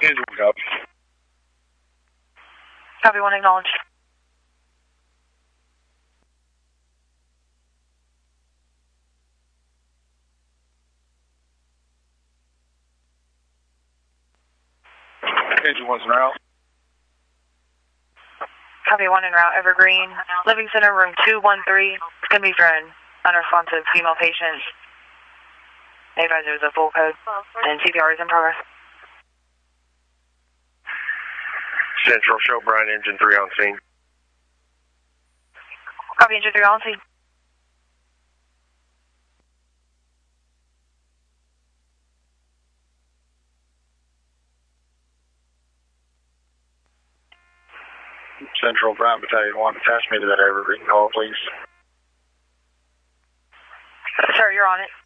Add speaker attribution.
Speaker 1: Engine copy.
Speaker 2: Copy 1, acknowledged.
Speaker 1: Engine 1's en route.
Speaker 2: Copy 1 en route, Evergreen. Living Center, room 213. Can be drone. Unresponsive female patient. Advisor is a full code. And CPR is in progress.
Speaker 1: Central, show Brian Engine 3 on scene.
Speaker 2: Copy, Engine 3 on scene.
Speaker 1: Central, Brian Battalion 1, attach me to that Evergreen call, please.
Speaker 2: Sir, you're on it.